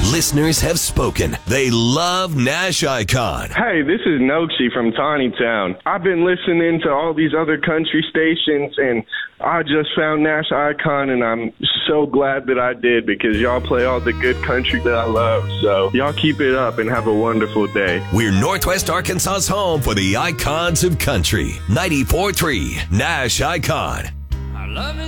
Listeners have spoken. They love Nash Icon. Hey, this is Noxie from Tawny Town. I've been listening to all these other country stations, and I just found Nash Icon, and I'm so glad that I did because y'all play all the good country that I love. So y'all keep it up and have a wonderful day. We're Northwest Arkansas's home for the icons of country. 94.3 Nash Icon.